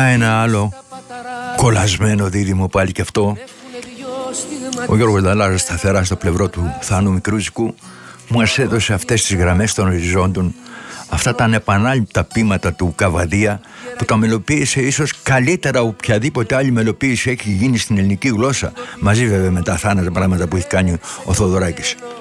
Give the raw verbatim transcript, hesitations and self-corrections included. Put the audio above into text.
ένα άλλο κολλασμένο δίδυμο πάλι κι αυτό. Ο Γιώργος Νταλάρας σταθερά στο πλευρό του Θάνου Μικρούτσικου μας έδωσε αυτές τις γραμμές των οριζόντων, αυτά τα ανεπανάληπτα πείματα του Καβαδία, που τα μελοποίησε ίσως καλύτερα από οποιαδήποτε άλλη μελοποίηση έχει γίνει στην ελληνική γλώσσα, μαζί βέβαια με τα θάνατα πράγματα που έχει κάνει ο Θοδωράκης.